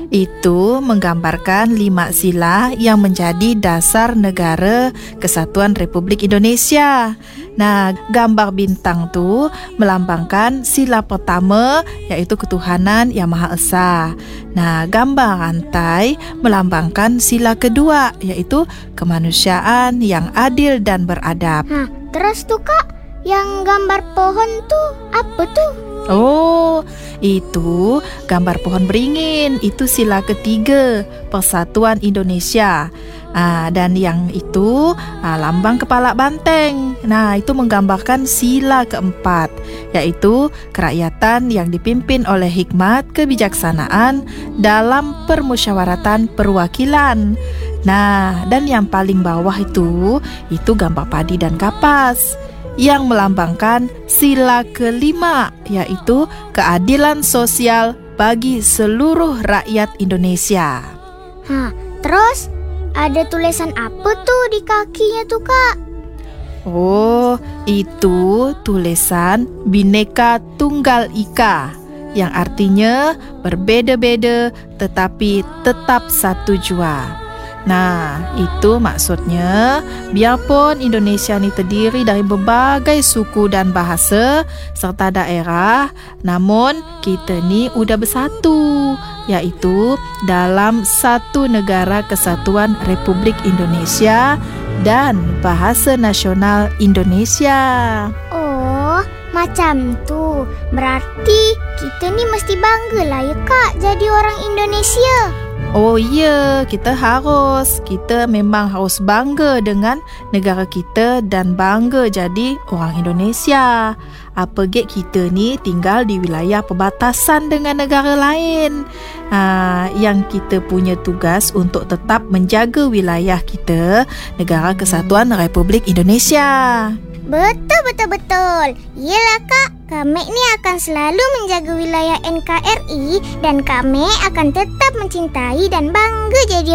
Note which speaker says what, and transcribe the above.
Speaker 1: Itu menggambarkan 5 sila yang menjadi dasar negara Kesatuan Republik Indonesia. Nah, gambar bintang tu melambangkan sila pertama, iaitu ketuhanan yang Maha Esa. Nah, gambar rantai melambangkan sila kedua, iaitu kemanusiaan yang adil dan beradab.
Speaker 2: Terus tu Kak, yang gambar pohon tu apa tu?
Speaker 1: Oh, itu gambar pohon beringin. Itu sila ketiga Persatuan Indonesia. Dan yang itu lambang kepala banteng. Nah, itu menggambarkan sila keempat, iaitu kerakyatan yang dipimpin oleh hikmat kebijaksanaan dalam permusyawaratan perwakilan. Nah, dan yang paling bawah itu gambar padi dan kapas yang melambangkan sila kelima, iaitu keadilan sosial bagi seluruh rakyat Indonesia.
Speaker 2: Terus ada tulisan apa tu di kakinya tu Kak?
Speaker 1: Oh, itu tulisan Bhinneka Tunggal Ika, yang artinya berbeda-beda tetapi tetap satu jua. Nah, itu maksudnya biarpun Indonesia ni terdiri dari berbagai suku dan bahasa serta daerah, namun kita ni udah bersatu, iaitu dalam satu negara kesatuan Republik Indonesia dan bahasa nasional Indonesia.
Speaker 2: Oh, macam tu. Berarti kita ni mesti banggalah ya Kak jadi orang Indonesia.
Speaker 1: Oh ya, kita memang harus bangga dengan negara kita dan bangga jadi orang Indonesia. Apalagi kita ni tinggal di wilayah perbatasan dengan negara lain. Yang kita punya tugas untuk tetap menjaga wilayah kita, Negara Kesatuan Republik Indonesia.
Speaker 2: Betul. Yelah Kak, kami ni akan selalu menjaga wilayah NKRI dan kami akan tetap mencintai dan bangga jadi